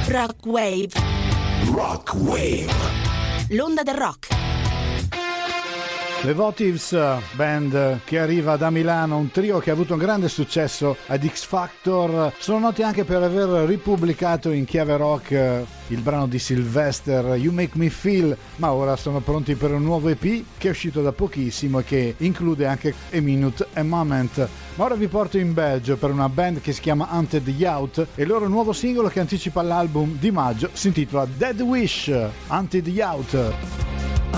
Rock Wave. Rock Wave. L'onda del rock. Le Votives, band che arriva da Milano, un trio che ha avuto un grande successo ad X Factor. Sono noti anche per aver ripubblicato in chiave rock il brano di Sylvester, You Make Me Feel, ma ora sono pronti per un nuovo EP che è uscito da pochissimo e che include anche A Minute, A Moment. Ma ora vi porto in Belgio per una band che si chiama Hunted Youth e il loro nuovo singolo che anticipa l'album di maggio si intitola Dead Wish, Hunted Youth.